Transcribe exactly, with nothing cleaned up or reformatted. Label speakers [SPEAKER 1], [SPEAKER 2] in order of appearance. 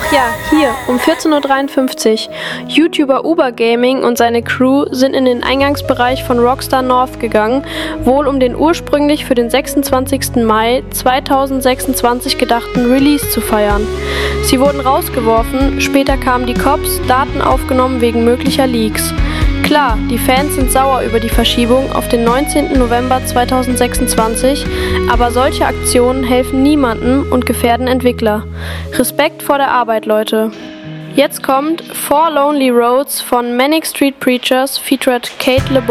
[SPEAKER 1] Ach ja, hier, um vierzehn Uhr dreiundfünfzig. YouTuber Uber Gaming und seine Crew sind in den Eingangsbereich von Rockstar North gegangen, wohl um den ursprünglich für den sechsundzwanzigsten Mai zweitausendsechsundzwanzig gedachten Release zu feiern. Sie wurden rausgeworfen, später kamen die Cops, Daten aufgenommen wegen möglicher Leaks. Klar, die Fans sind sauer über die Verschiebung auf den neunzehnten November zweitausendsechsundzwanzig, aber solche Aktionen helfen niemandem und gefährden Entwickler. Respekt vor der Arbeit, Leute. Jetzt kommt Four Lonely Roads von Manic Street Preachers featured Kate LeBour.